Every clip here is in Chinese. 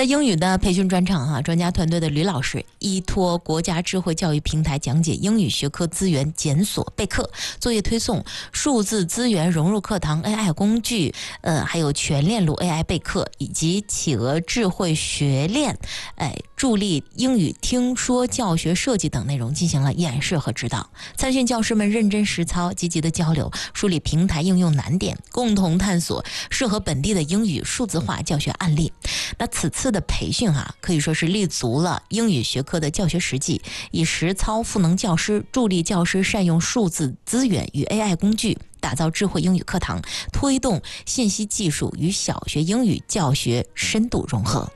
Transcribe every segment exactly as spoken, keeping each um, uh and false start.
在英语的培训专场哈、啊，专家团队的吕老师依托国家智慧教育平台讲解英语学科资源检索备课、作业推送、数字资源融入课堂 A I 工具，呃，还有全链路 A I 备课以及企鹅智慧学链，哎，助力英语听说教学设计等内容进行了演示和指导。参训教师们认真实操，积极的交流，梳理平台应用难点，共同探索适合本地的英语数字化教学案例。那此次的培训啊，可以说是立足了英语学科的教学实际，以实操赋能教师，助力教师善用数字资源与 A I 工具，打造智慧英语课堂，推动信息技术与小学英语教学深度融合。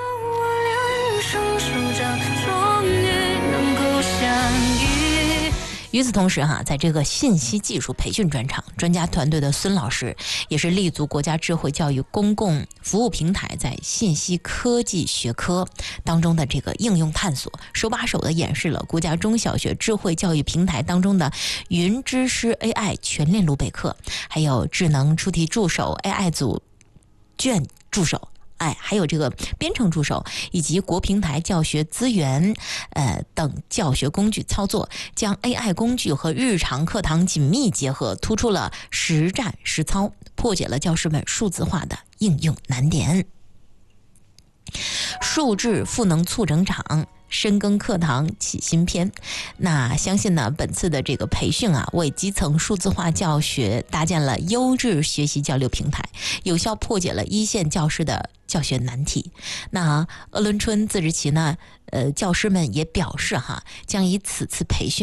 与此同时哈，在这个信息技术培训专场，专家团队的孙老师也是立足国家智慧教育公共服务平台在信息科技学科当中的这个应用探索，手把手的演示了国家中小学智慧教育平台当中的云知识 A I 全链路备课，还有智能出题助手 A I 组卷助手。哎，还有这个编程助手以及国平台教学资源呃等教学工具操作，将 A I 工具和日常课堂紧密结合，突出了实战实操，破解了教师们数字化的应用难点。数智赋能促整场，深耕课堂起新篇。那相信呢，本次的这个培训啊，为基层数字化教学搭建了优质学习交流平台，有效破解了一线教师的教学难题。那鄂伦春自治旗呢，呃，教师们也表示哈，将以此次培训